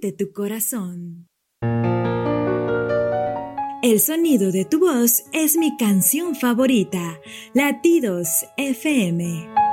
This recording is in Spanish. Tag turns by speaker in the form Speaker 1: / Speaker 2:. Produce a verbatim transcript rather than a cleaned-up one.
Speaker 1: late tu corazón. El sonido de tu voz es mi canción favorita. Latidos F M.